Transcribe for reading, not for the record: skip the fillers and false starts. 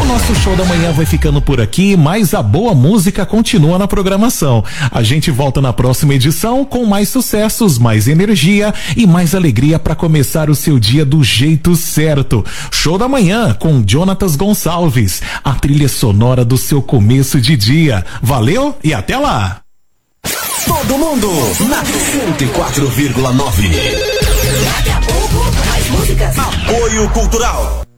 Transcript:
nosso show da manhã vai ficando por aqui, mas a boa música continua na programação. A gente volta na próxima edição com mais sucessos, mais energia e mais alegria para começar o seu dia do jeito certo. Show da manhã com Jonatas Gonçalves, a trilha sonora do seu começo de dia. Valeu e até lá! Todo mundo na 104,9. Daqui a pouco, mais músicas. Apoio Cultural.